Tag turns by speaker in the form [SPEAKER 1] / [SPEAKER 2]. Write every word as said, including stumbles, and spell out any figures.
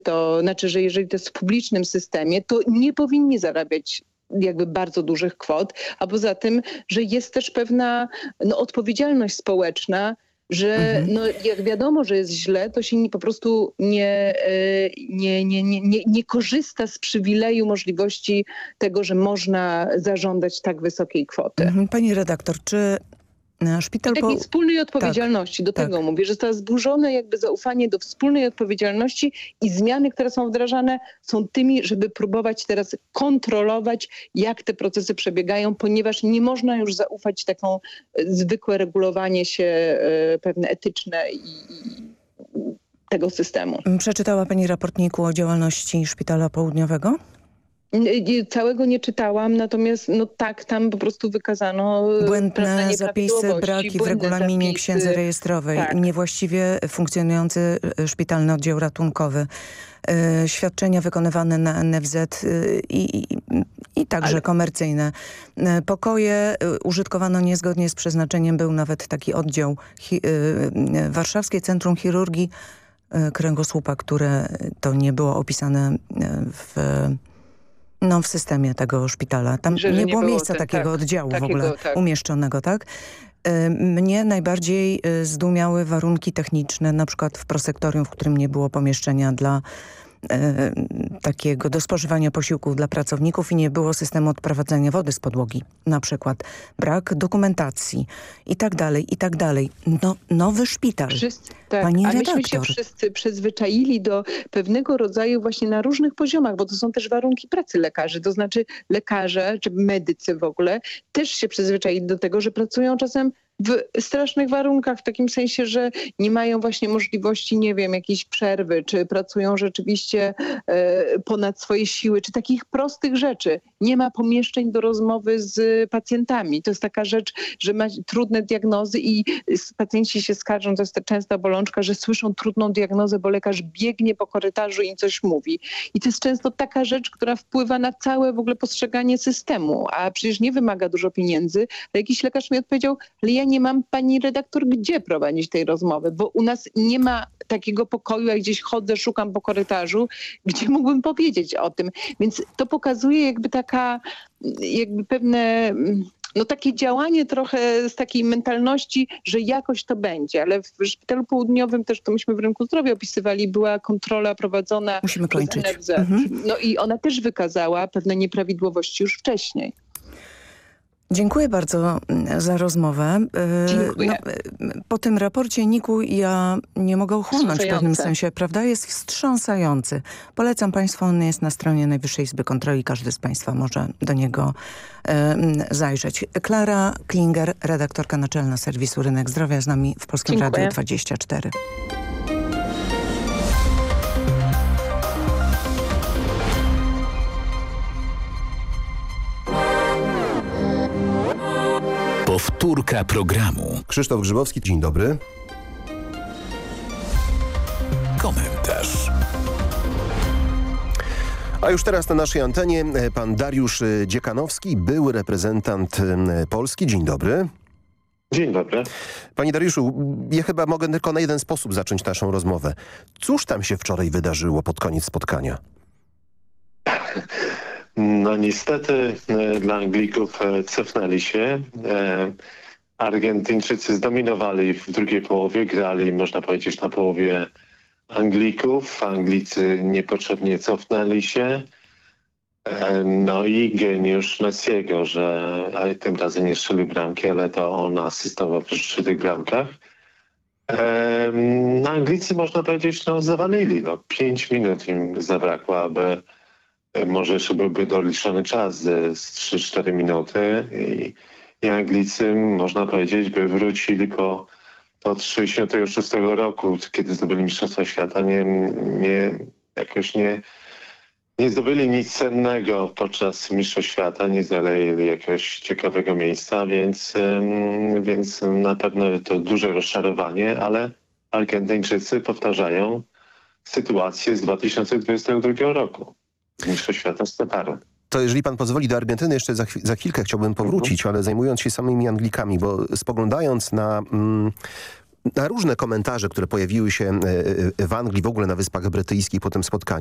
[SPEAKER 1] to znaczy, że jeżeli to jest w publicznym systemie, to nie powinni zarabiać jakby bardzo dużych kwot, a poza tym, że jest też pewna no, odpowiedzialność społeczna, że
[SPEAKER 2] Mhm.
[SPEAKER 1] no, jak wiadomo, że jest źle, to się nie, po prostu nie, nie, nie, nie, nie, nie korzysta z przywileju możliwości tego, że można zażądać tak wysokiej kwoty.
[SPEAKER 2] Mhm. Pani redaktor, czy szpital...
[SPEAKER 1] Takiej
[SPEAKER 2] po...
[SPEAKER 1] wspólnej odpowiedzialności,
[SPEAKER 2] tak,
[SPEAKER 1] do tego
[SPEAKER 2] tak.
[SPEAKER 1] mówię, że zostało zburzone jakby zaufanie do wspólnej odpowiedzialności i zmiany, które są wdrażane, są tymi, żeby próbować teraz kontrolować, jak te procesy przebiegają, ponieważ nie można już zaufać taką zwykłe regulowanie się e, pewne etyczne i, i tego systemu.
[SPEAKER 2] Przeczytała pani raport N I K U o działalności Szpitala Południowego?
[SPEAKER 1] Całego nie czytałam, natomiast no tak, tam po prostu wykazano
[SPEAKER 2] błędne zapisy, braki w regulaminie
[SPEAKER 1] zapisy.
[SPEAKER 2] księdzy rejestrowej,
[SPEAKER 1] tak.
[SPEAKER 2] niewłaściwie funkcjonujący szpitalny oddział ratunkowy, yy, świadczenia wykonywane na N F Z yy, i, i także Ale... komercyjne. Yy, pokoje yy, użytkowano niezgodnie z przeznaczeniem, był nawet taki oddział hi, yy, Warszawskie Centrum Chirurgii yy, Kręgosłupa, które to nie było opisane yy, w No w systemie tego szpitala. Tam
[SPEAKER 1] że,
[SPEAKER 2] nie,
[SPEAKER 1] nie
[SPEAKER 2] było
[SPEAKER 1] było
[SPEAKER 2] miejsca
[SPEAKER 1] ten,
[SPEAKER 2] takiego
[SPEAKER 1] tak,
[SPEAKER 2] oddziału
[SPEAKER 1] takiego,
[SPEAKER 2] w ogóle
[SPEAKER 1] tak.
[SPEAKER 2] umieszczonego, tak? Mnie najbardziej zdumiały warunki techniczne, na przykład w prosektorium, w którym nie było pomieszczenia dla e, takiego do spożywania posiłków dla pracowników i nie było systemu odprowadzania wody z podłogi, na przykład. Brak dokumentacji i tak dalej, i tak dalej. No, nowy szpital.
[SPEAKER 1] Wszyscy, tak.
[SPEAKER 2] Pani
[SPEAKER 1] A
[SPEAKER 2] redaktor.
[SPEAKER 1] myśmy się wszyscy przyzwyczaili do pewnego rodzaju właśnie na różnych poziomach, bo to są też warunki pracy lekarzy. To znaczy lekarze, czy medycy w ogóle, też się przyzwyczaili do tego, że pracują czasem w strasznych warunkach, w takim sensie, że nie mają właśnie możliwości, nie wiem, jakiejś przerwy, czy pracują rzeczywiście e, ponad swoje siły, czy takich prostych rzeczy. Nie ma pomieszczeń do rozmowy z pacjentami. To jest taka rzecz, że ma trudne diagnozy i pacjenci się skarżą, to jest ta częsta bolączka, że słyszą trudną diagnozę, bo lekarz biegnie po korytarzu i im coś mówi. I to jest często taka rzecz, która wpływa na całe w ogóle postrzeganie systemu, a przecież nie wymaga dużo pieniędzy. Ale jakiś lekarz mi odpowiedział, ale ja nie mam, pani redaktor, gdzie prowadzić tej rozmowy, bo u nas nie ma takiego pokoju, jak gdzieś chodzę, szukam po korytarzu, gdzie mógłbym powiedzieć o tym. Więc to pokazuje jakby taka, jakby pewne, no takie działanie trochę z takiej mentalności, że jakoś to będzie, ale w Szpitalu Południowym też, to myśmy w Rynku Zdrowia opisywali, była kontrola prowadzona
[SPEAKER 2] Musimy
[SPEAKER 1] przez
[SPEAKER 2] kończyć.
[SPEAKER 1] N F Z.
[SPEAKER 2] Mhm.
[SPEAKER 1] No i ona też wykazała pewne nieprawidłowości już wcześniej.
[SPEAKER 2] Dziękuję bardzo za rozmowę.
[SPEAKER 1] Dziękuję.
[SPEAKER 2] No, po tym raporcie N I K U ja nie mogę uchłonąć w pewnym
[SPEAKER 1] Wstrząsające.
[SPEAKER 2] sensie, prawda? Jest wstrząsający. Polecam Państwu, on jest na stronie Najwyższej Izby Kontroli. Każdy z Państwa może do niego e, zajrzeć. Klara Klinger, redaktorka naczelna serwisu Rynek Zdrowia, z nami w Polskim
[SPEAKER 1] Dziękuję.
[SPEAKER 2] Radiu dwadzieścia cztery.
[SPEAKER 3] Powtórka programu.
[SPEAKER 4] Krzysztof Grzybowski, dzień dobry.
[SPEAKER 3] Komentarz.
[SPEAKER 4] A już teraz na naszej antenie pan Dariusz Dziekanowski, były reprezentant Polski. Dzień dobry.
[SPEAKER 5] Dzień dobry.
[SPEAKER 4] Panie Dariuszu, ja chyba mogę tylko na jeden sposób zacząć naszą rozmowę. Cóż tam się wczoraj wydarzyło pod koniec spotkania?
[SPEAKER 5] No niestety e, dla Anglików e, cofnęli się. E, Argentyńczycy zdominowali w drugiej połowie, grali można powiedzieć na połowie Anglików. Anglicy niepotrzebnie cofnęli się. E, no i geniusz Messiego, że ale tym razem nie strzelił bramki, ale to on asystował przy tych bramkach. E, no Anglicy można powiedzieć no zawalili. No, pięć minut im zabrakło, aby może jeszcze byłby doliczony czas z trzy cztery minuty i, i Anglicy, można powiedzieć, by wrócili po, po tysiąc dziewięćset trzydziestego szóstego roku, kiedy zdobyli Mistrzostwa Świata, nie, nie, jakoś nie, nie zdobyli nic cennego podczas Mistrzostw Świata, nie znaleźli jakiegoś ciekawego miejsca, więc, więc na pewno to duże rozczarowanie, ale Argentyńczycy powtarzają sytuację z dwa tysiące dwudziestego drugiego roku. Mistrzostw Świata z Kataru.
[SPEAKER 4] To jeżeli pan pozwoli, do Argentyny jeszcze za, za chwilkę chciałbym powrócić, ale zajmując się samymi Anglikami, bo spoglądając na mm, na różne komentarze, które pojawiły się w Anglii, w ogóle na Wyspach Brytyjskich po tym spotkaniu,